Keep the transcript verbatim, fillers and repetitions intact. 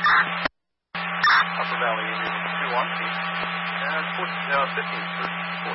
Upper Valley Indian two on Peak. And uh, fifteenth Street.